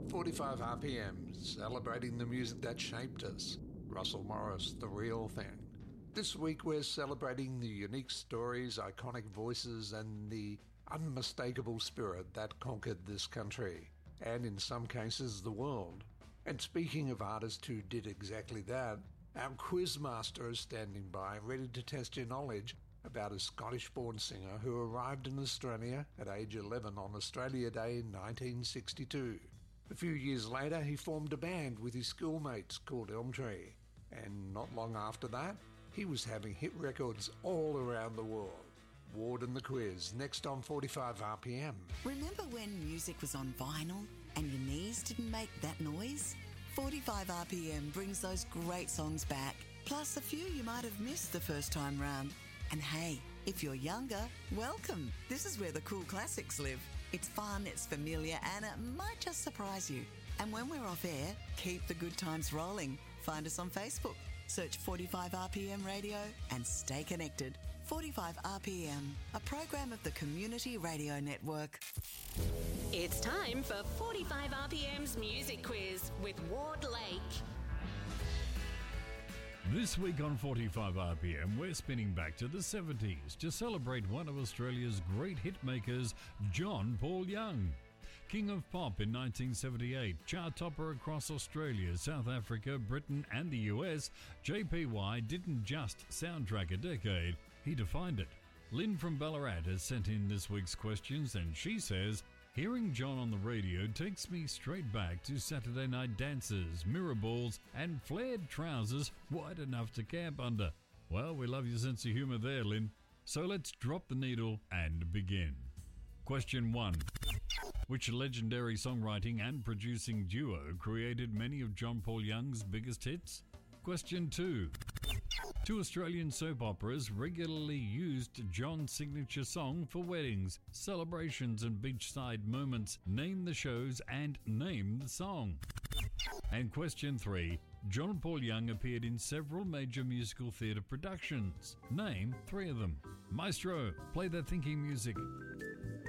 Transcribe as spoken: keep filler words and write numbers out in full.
forty-five R P M, celebrating the music that shaped us. Russell Morris, The Real Thing. This week we're celebrating the unique stories, iconic voices, and the unmistakable spirit that conquered this country, and in some cases the world. And speaking of artists who did exactly that, our quizmaster is standing by, ready to test your knowledge about a Scottish-born singer who arrived in Australia at age eleven on Australia Day nineteen sixty-two. A few years later, he formed a band with his schoolmates called Elmtree, and not long after that, he was having hit records all around the world. Ward and the Quiz, next on forty-five R P M. Remember when music was on vinyl and your knees didn't make that noise? forty-five R P M brings those great songs back, plus a few you might have missed the first time round. And hey, if you're younger, welcome. This is where the cool classics live. It's fun, it's familiar, and it might just surprise you. And when we're off air, keep the good times rolling. Find us on Facebook. Search forty-five R P M Radio and stay connected. forty-five R P M, a program of the Community Radio Network. It's time for forty-five R P M's Music Quiz with Ward Lake. This week on forty-five R P M, we're spinning back to the seventies to celebrate one of Australia's great hitmakers, John Paul Young. King of Pop in nineteen seventy-eight, chart topper across Australia, South Africa, Britain and the U S, J P Y didn't just soundtrack a decade, he defined it. Lynn from Ballarat has sent in this week's questions and she says, hearing John on the radio takes me straight back to Saturday night dances, mirror balls and flared trousers wide enough to camp under. Well, we love your sense of humour there, Lynn. So let's drop the needle and begin. Question one. Which legendary songwriting and producing duo created many of John Paul Young's biggest hits? Question two. Two Australian soap operas regularly used John's signature song for weddings, celebrations and beachside moments. Name the shows and name the song. And question three. John Paul Young appeared in several major musical theatre productions. Name three of them. Maestro, play that thinking music.